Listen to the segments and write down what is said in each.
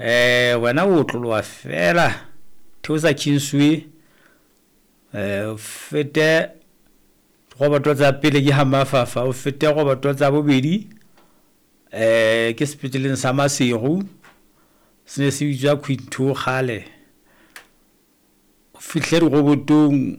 wena o tloloa fela theosa Kingsway fete go batwa tsa pele ke Hamafafa o fete go batwa tsa bobedi ke sepetleleng sa Masego se ne se bitswa Quinto Gale o fihle go botong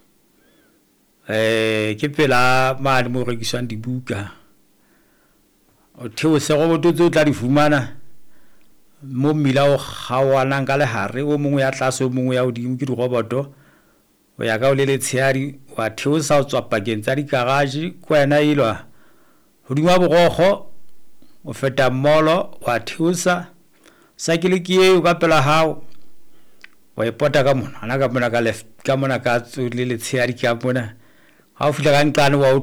ke pela mane mo rekiswang dibuka o theose go bototse o tla di fumana mo mmila o gawanang ka lehare o mongwe ya tlase o mongwe ya godimo ke digoboto o ya ka o le letshehadi wa theosa o tswa pakeng tsa digarage ko wena ilwa hodimo wa bogogo o feta molo wa theosa sakele ke o ka pela hao wa ipota ka mona ana ka mona ka left ka mona ka tsole letshehadi ka mona ha o fihla ka nqane wa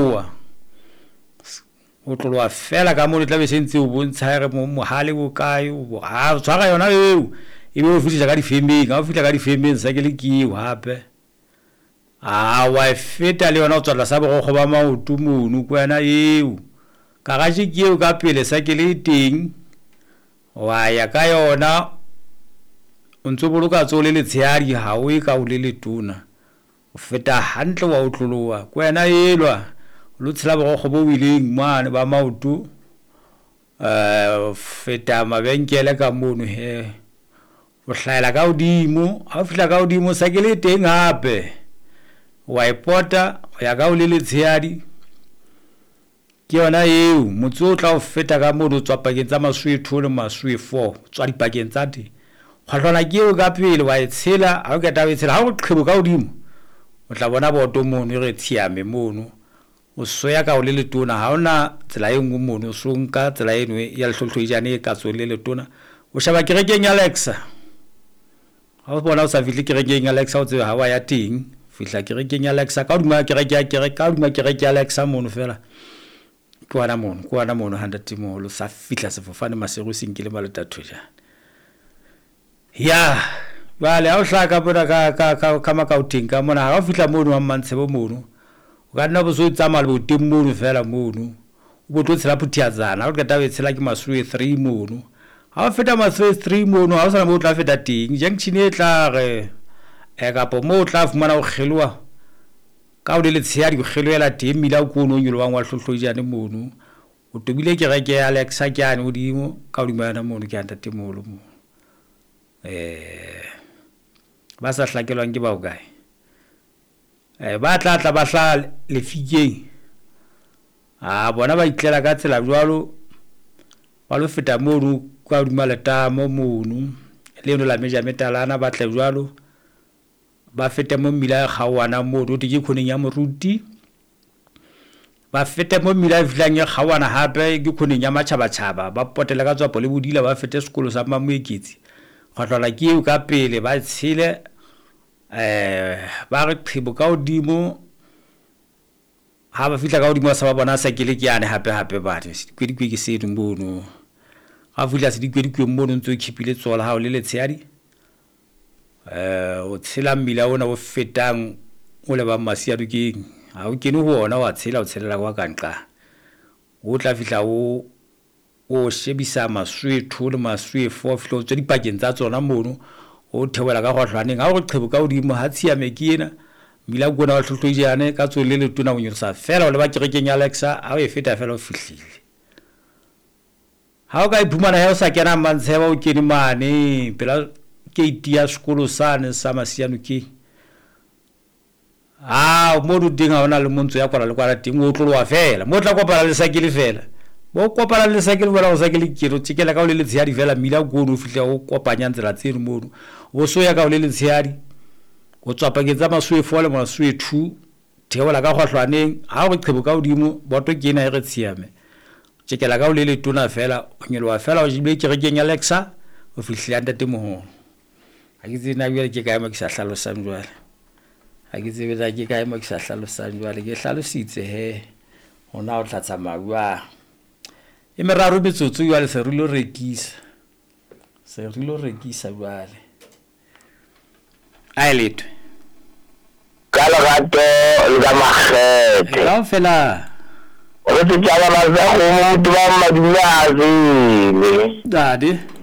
o tloloa fela ka mona tla be sentse o bontsha re mo mohale bo kae o ha tshwara yona eo ebe o fihla ka difemeng ha o fihla ka difemeng sakele ke o hape wa feta le yona o tswala sa bogogo ba maoto mono ko wena eo garage ke eo ka pele sakele teng wa ya ka yona o ntse boloka tsole letshehadi ha o e ka o le letona o feta hantle wa o tloloa ko wena elwa lo tshela bogogo bo wileng mane ba maoto feta mabenkele ka mono he o hlaela ka odimo ha o fihla ka odimo sakele teng hape wa ipota o ya ka o le letshehadi ke yona eo motse o tla o feta ka mono tswa pakeng tsa Maswe 2 le Maswe 4 tswa dipakeng tsa teng kgwatlhwana ke eo ka pele wa e tshela ha o keta o e tshela ha o qhebo ka odimo o tla bona boto mono re tshiame mono o soya ka o le letona ha ona tsela e nngwe mono so nka tsela eno ya lehlohlojane e ka tsole letona o shaba kerekeng ya Alexa ha o bona o sa fihle kerekeng ya Alexa o tsebe ha wa ya teng fihla kerekeng ya Alexa ka duma kereke ya Alexa mono fela ko ana mono 100 moholo sa fihla sefofane Masego senkile malotathoja ya bale ha o hlaka bona ka makauting ka mona ha o fihla mono wa Mantshebo mono o ka nna bo so tsa malebo teng mono fela mono o botlo tshela phuthiatsana ha o keta o tshela ke Maswe 3 mono ha o feta Maswe 3 mono ha o sana mo tla feta teng junction e tla re kapo mo tla fumana o kgelwa ka o le letshehadi go kgelwela teng mila o kono nyolo wa hlohlojane mono o tobile kereke ya Alexa kyane odimo ka o dimana mono ke anta temolo mo ba sa hlakelwang ke ba o kae ba tla ba hla lefikeng bona ba itlela ka tsela jwalo ba lo feta mono ka dimala ta mo mono le no la meja metalana ba tla jwalo ba fete mo mmila gawana mono di ke khoneng ya moruti ba fete mo mmila fihlang ya gawana hape ke khoneng ya matšhaba ba potela ka tswa le bodila ba fete sekolo sa Mamoeketsi kgotlola ke eo ka pele ba tshile ba re qhebo ka odimo ha ba fihla ka odimo sa ba bona sa kele ke yane hape ba dikwedikwe ke se mono ha fihla se dikwedikwe mono ntse o khipile tsola ha o le letshehadi o tshela mmila ona o fetang o le ba Masiadukeng ha o kene ho ona wa tshela o tshelela kwa kanqa o tla fihla o shebisa Maswe 2 le Maswe 4 fihla o tswe dipakeng tsa tsona mono o thewela ka gwahlwaneng ha o qhebo ka odimo ha tshiame ke ena mmila gona wa hlohlojane ka tsole le tona o nyotsa fela o le ba kerekeng ya Alexa ha o e feta fela o fihlile ha o ka iphumana ya o sa kena Mantsheba o kene mane pela ke ya sekolo sane sa Masianuke mo do dinga ona le montso ya kwala le kwala teng o tloloa fela mo tla kopala le sakile fela bo kopala le sakile bona o sakile kiro tsikela ka o le letshehadi fela mila go no fihla o kopanya ntsela tseno mono o so ya ka o le letshehadi o tswa paketsa Maswe 4 le Maswe 2 theola ka gwahlwaneng ha o qhebo ka odimo boto ke ena e re tshiame tsikela ka o le letona fela o nyelwa fela o jibile kerekeng ya Alexa o fihla ntate moholo ha ke tsena bjale ke kae mo ke sa hlalosang jwale ha ke tsebe tsa ke kae mo ke sa hlalosang jwale ke hlalositse he hona o tla tsamaya e meraro metsotso jwale se rilo rekisa jwale a letwe ka lerato le ka makgethe ka fela o re tšaba ba sa go motho ba madula a zile dade